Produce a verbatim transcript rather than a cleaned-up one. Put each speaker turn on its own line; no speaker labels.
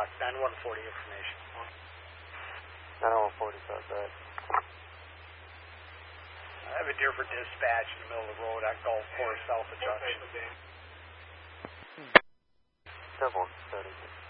o'clock, nine one forty information.
nine one forty, got that.
I have a Deerford dispatch in the middle of the road at Golf Course, South of Junction.
seven one thirty.